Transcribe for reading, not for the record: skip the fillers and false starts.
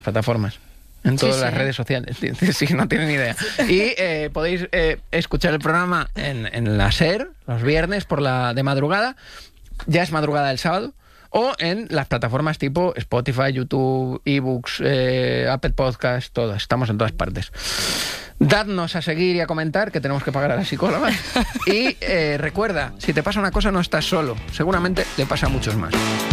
plataformas. En todas Sí, las sí. redes sociales. Sí, no tienen ni idea. Y podéis escuchar el programa en la SER, los viernes de madrugada. Ya es madrugada del sábado. O en las plataformas tipo Spotify, YouTube, eBooks, Apple Podcast, todas. Estamos en todas partes. Dadnos a seguir y a comentar, que tenemos que pagar a las psicólogas. Y recuerda, si te pasa una cosa no estás solo. Seguramente le pasa a muchos más.